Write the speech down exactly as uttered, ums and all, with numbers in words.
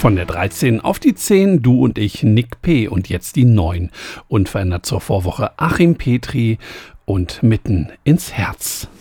Von der dreizehn auf die zehn, du und ich, Nick P. Und jetzt die neun. Unverändert zur Vorwoche Achim Petri und Mitten ins Herz.